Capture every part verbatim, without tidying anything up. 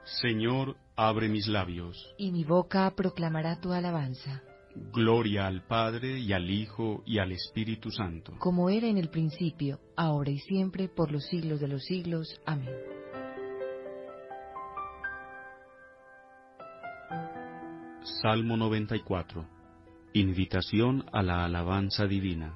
Señor, abre mis labios, y mi boca proclamará tu alabanza. Gloria al Padre, y al Hijo, y al Espíritu Santo. Como era en el principio, ahora y siempre, por los siglos de los siglos. Amén. Salmo noventa y cuatro. Invitación a la alabanza divina.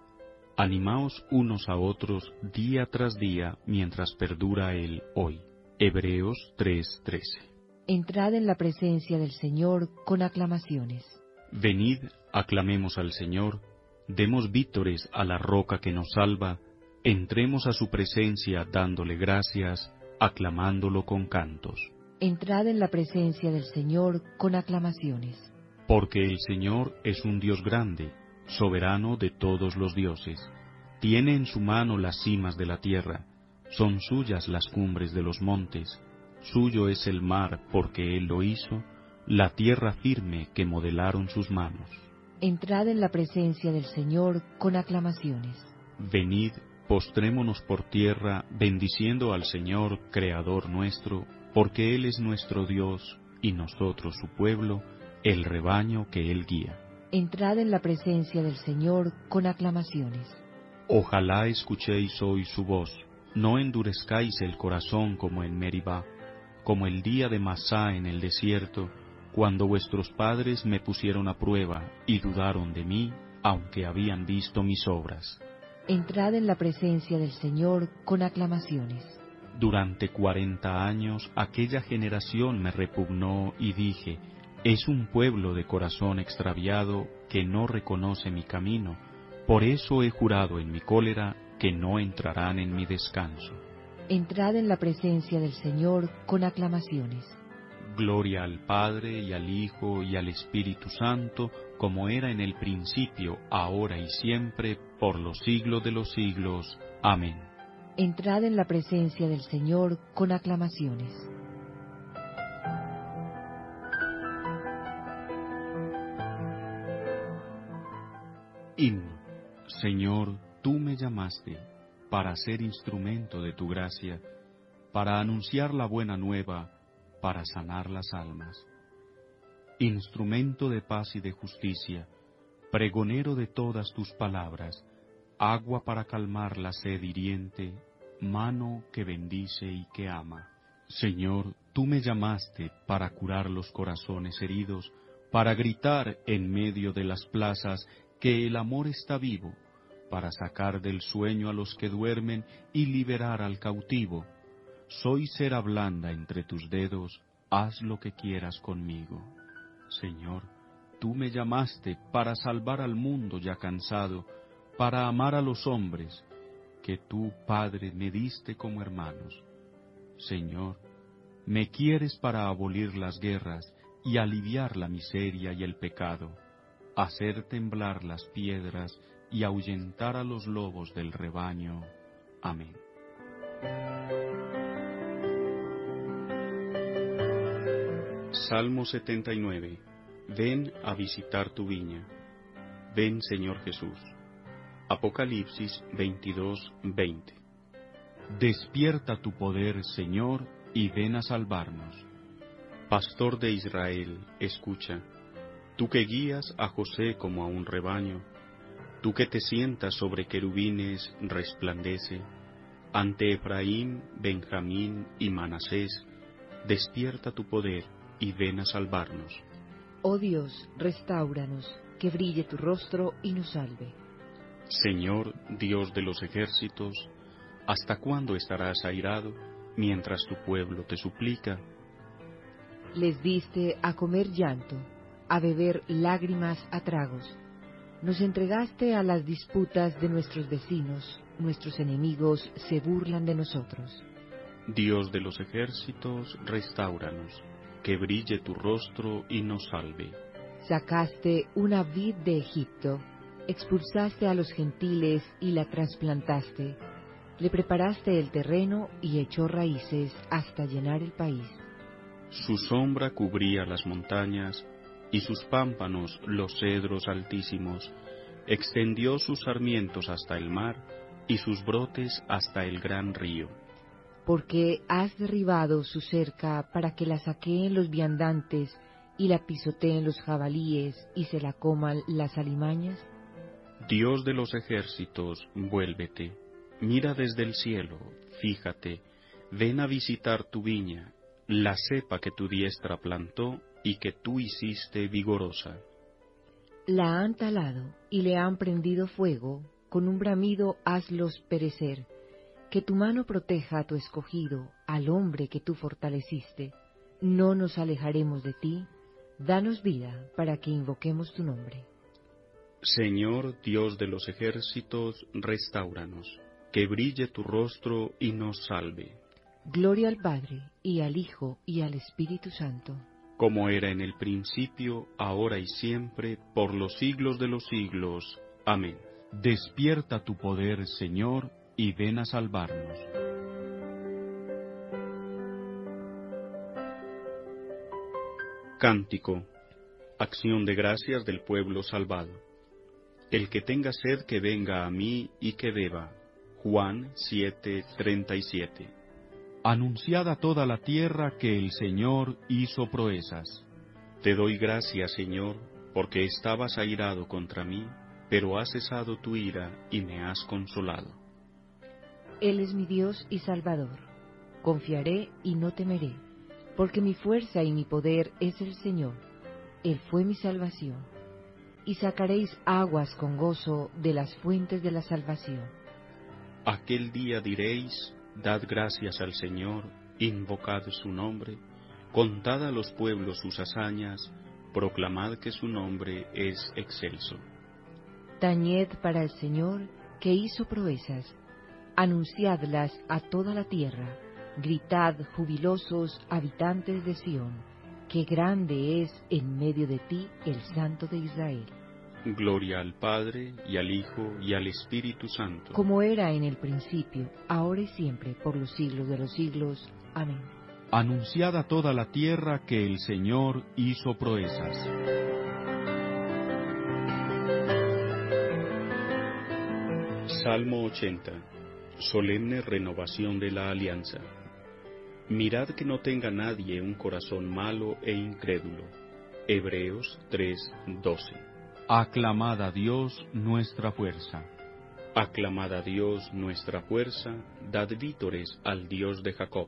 Animaos unos a otros día tras día, mientras perdura el hoy. Hebreos tres trece. Entrad en la presencia del Señor con aclamaciones. Venid, aclamemos al Señor, demos vítores a la roca que nos salva, entremos a su presencia dándole gracias, aclamándolo con cantos. Entrad en la presencia del Señor con aclamaciones. Porque el Señor es un Dios grande, soberano de todos los dioses. Tiene en su mano las cimas de la tierra, son suyas las cumbres de los montes. Suyo es el mar porque Él lo hizo, la tierra firme que modelaron sus manos. Entrad en la presencia del Señor con aclamaciones. Venid, postrémonos por tierra, bendiciendo al Señor, Creador nuestro, porque Él es nuestro Dios, y nosotros su pueblo, el rebaño que Él guía. Entrad en la presencia del Señor con aclamaciones. Ojalá escuchéis hoy su voz, no endurezcáis el corazón como en Meribá, como el día de Masá en el desierto, cuando vuestros padres me pusieron a prueba y dudaron de mí, aunque habían visto mis obras. Entrad en la presencia del Señor con aclamaciones. Durante cuarenta años aquella generación me repugnó y dije, es un pueblo de corazón extraviado que no reconoce mi camino, por eso he jurado en mi cólera que no entrarán en mi descanso. Entrad en la presencia del Señor con aclamaciones. Gloria al Padre, y al Hijo, y al Espíritu Santo, como era en el principio, ahora y siempre, por los siglos de los siglos. Amén. Entrad en la presencia del Señor con aclamaciones. Himno. Señor, tú me llamaste para ser instrumento de tu gracia, para anunciar la buena nueva, para sanar las almas. Instrumento de paz y de justicia, pregonero de todas tus palabras, agua para calmar la sed hiriente, mano que bendice y que ama. Señor, tú me llamaste para curar los corazones heridos, para gritar en medio de las plazas que el amor está vivo, para sacar del sueño a los que duermen y liberar al cautivo. Soy cera blanda entre tus dedos, haz lo que quieras conmigo. Señor, tú me llamaste para salvar al mundo ya cansado, para amar a los hombres, que tú, Padre, me diste como hermanos. Señor, me quieres para abolir las guerras y aliviar la miseria y el pecado, hacer temblar las piedras y ahuyentar a los lobos del rebaño. Amén. Salmo setenta y nueve. Ven a visitar tu viña. Ven, Señor Jesús. Apocalipsis veintidós veinte. Despierta tu poder, Señor, y ven a salvarnos. Pastor de Israel, escucha. Tú que guías a José como a un rebaño, tú que te sientas sobre querubines, resplandece. Ante Efraín, Benjamín y Manasés, despierta tu poder y ven a salvarnos. Oh Dios, restáuranos, que brille tu rostro y nos salve. Señor, Dios de los ejércitos, ¿hasta cuándo estarás airado mientras tu pueblo te suplica? Les diste a comer llanto, a beber lágrimas a tragos. Nos entregaste a las disputas de nuestros vecinos, nuestros enemigos se burlan de nosotros. Dios de los ejércitos, restáuranos, que brille tu rostro y nos salve. Sacaste una vid de Egipto, expulsaste a los gentiles y la trasplantaste, le preparaste el terreno y echó raíces hasta llenar el país. Su sombra cubría las montañas, y sus pámpanos los cedros altísimos. Extendió sus sarmientos hasta el mar, y sus brotes hasta el gran río. porque has derribado su cerca para que la saqueen los viandantes y la pisoteen los jabalíes y se la coman las alimañas? Dios de los ejércitos, vuélvete, mira desde el cielo, fíjate, ven a visitar tu viña, la cepa que tu diestra plantó y que tú hiciste vigorosa. La han talado y le han prendido fuego, con un bramido hazlos perecer. Que tu mano proteja a tu escogido, al hombre que tú fortaleciste. No nos alejaremos de ti, danos vida para que invoquemos tu nombre. Señor Dios de los ejércitos, restáuranos, que brille tu rostro y nos salve. Gloria al Padre, y al Hijo, y al Espíritu Santo. Como era en el principio, ahora y siempre, por los siglos de los siglos. Amén. Despierta tu poder, Señor, y ven a salvarnos. Cántico. Acción de gracias del pueblo salvado. El que tenga sed que venga a mí y que beba. Juan siete, treinta y siete. Anunciad a toda la tierra que el Señor hizo proezas. Te doy gracias, Señor, porque estabas airado contra mí, pero has cesado tu ira y me has consolado. Él es mi Dios y Salvador. Confiaré y no temeré, porque mi fuerza y mi poder es el Señor. Él fue mi salvación. Y sacaréis aguas con gozo de las fuentes de la salvación. Aquel día diréis, dad gracias al Señor, invocad su nombre, contad a los pueblos sus hazañas, proclamad que su nombre es excelso. Tañed para el Señor, que hizo proezas. Anunciadlas a toda la tierra, gritad jubilosos habitantes de Sión, que grande es en medio de ti el Santo de Israel. Gloria al Padre, y al Hijo, y al Espíritu Santo. Como era en el principio, ahora y siempre, por los siglos de los siglos. Amén. Anunciad a toda la tierra que el Señor hizo proezas. Salmo ochenta. Solemne renovación de la alianza. Mirad que no tenga nadie un corazón malo e incrédulo. Hebreos tres, doce. Aclamad a Dios nuestra fuerza. Aclamad a Dios nuestra fuerza, dad vítores al Dios de Jacob.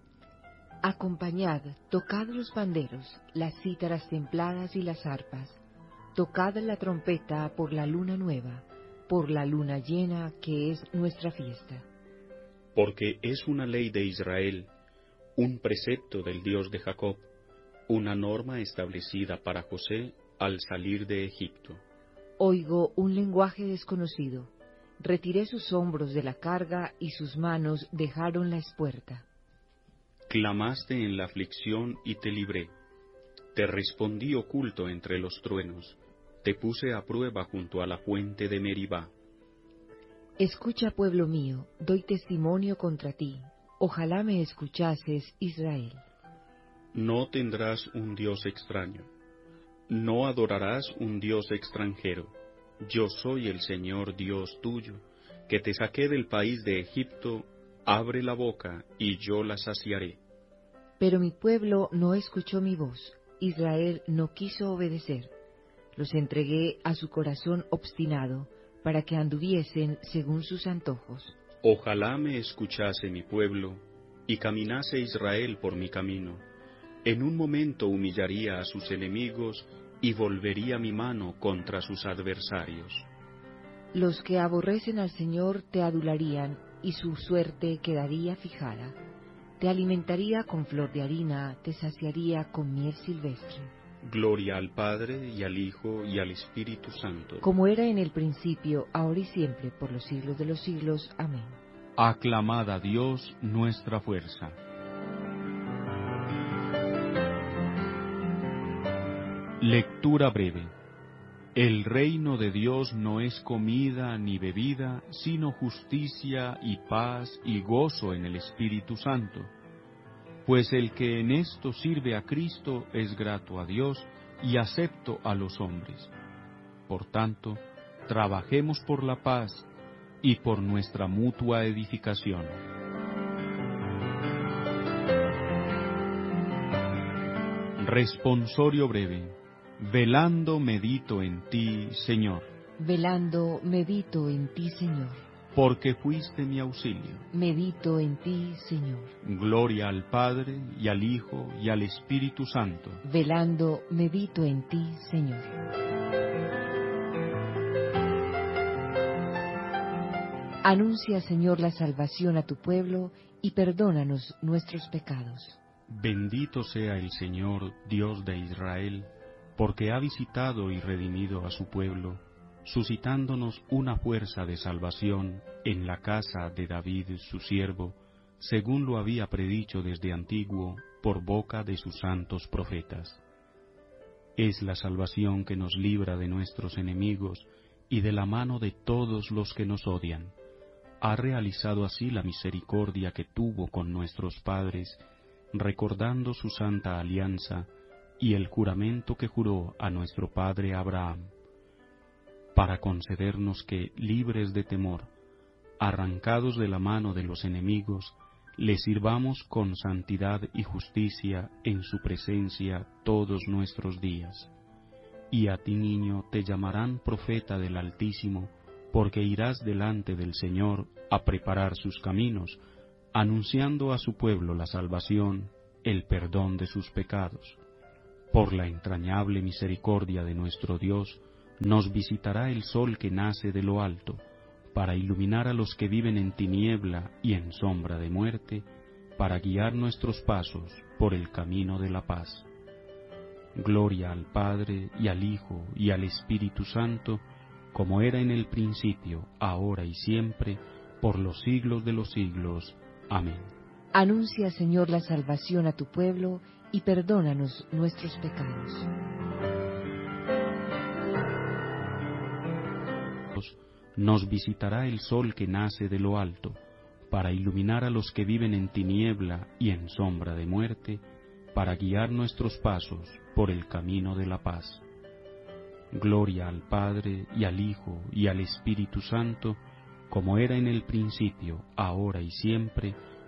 Acompañad, tocad los panderos, las cítaras templadas y las arpas. Tocad la trompeta por la luna nueva, por la luna llena que es nuestra fiesta. Porque es una ley de Israel, un precepto del Dios de Jacob, una norma establecida para José al salir de Egipto. Oigo un lenguaje desconocido. Retiré sus hombros de la carga y sus manos dejaron la espuerta. Clamaste en la aflicción y te libré. Te respondí oculto entre los truenos. Te puse a prueba junto a la fuente de Meribá. Escucha, pueblo mío, doy testimonio contra ti. Ojalá me escuchases, Israel. No tendrás un Dios extraño. No adorarás un Dios extranjero. Yo soy el Señor Dios tuyo, que te saqué del país de Egipto. Abre la boca, y yo la saciaré. Pero mi pueblo no escuchó mi voz. Israel no quiso obedecer. Los entregué a su corazón obstinado, para que anduviesen según sus antojos. Ojalá me escuchase mi pueblo, y caminase Israel por mi camino. En un momento humillaría a sus enemigos, y volvería mi mano contra sus adversarios. Los que aborrecen al Señor te adularían, y su suerte quedaría fijada. Te alimentaría con flor de harina, te saciaría con miel silvestre. Gloria al Padre, y al Hijo, y al Espíritu Santo. Como era en el principio, ahora y siempre, por los siglos de los siglos. Amén. Aclamad a Dios nuestra fuerza. Lectura breve. El reino de Dios no es comida ni bebida, sino justicia y paz y gozo en el Espíritu Santo. Pues el que en esto sirve a Cristo es grato a Dios y acepto a los hombres. Por tanto, trabajemos por la paz y por nuestra mutua edificación. Responsorio breve. Velando medito en ti, Señor. Velando medito en ti, Señor. Porque fuiste mi auxilio. Medito en ti, Señor. Gloria al Padre, y al Hijo, y al Espíritu Santo. Velando medito en ti, Señor. Anuncia, Señor, la salvación a tu pueblo, y perdónanos nuestros pecados. Bendito sea el Señor, Dios de Israel, porque ha visitado y redimido a su pueblo, suscitándonos una fuerza de salvación en la casa de David su siervo, según lo había predicho desde antiguo por boca de sus santos profetas. Es la salvación que nos libra de nuestros enemigos y de la mano de todos los que nos odian. Ha realizado así la misericordia que tuvo con nuestros padres, recordando su santa alianza y el juramento que juró a nuestro padre Abraham, para concedernos que, libres de temor, arrancados de la mano de los enemigos, le sirvamos con santidad y justicia en su presencia todos nuestros días. Y a ti, niño, te llamarán profeta del Altísimo, porque irás delante del Señor a preparar sus caminos, anunciando a su pueblo la salvación, el perdón de sus pecados. Por la entrañable misericordia de nuestro Dios, nos visitará el sol que nace de lo alto, para iluminar a los que viven en tiniebla y en sombra de muerte, para guiar nuestros pasos por el camino de la paz. Gloria al Padre, y al Hijo, y al Espíritu Santo, como era en el principio, ahora y siempre, por los siglos de los siglos. Amén. Anuncia, Señor, la salvación a tu pueblo, y perdónanos nuestros pecados. Nos visitará el sol que nace de lo alto, para iluminar a los que viven en tiniebla y en sombra de muerte, para guiar nuestros pasos por el camino de la paz. Gloria al Padre, y al Hijo, y al Espíritu Santo, como era en el principio, ahora y siempre,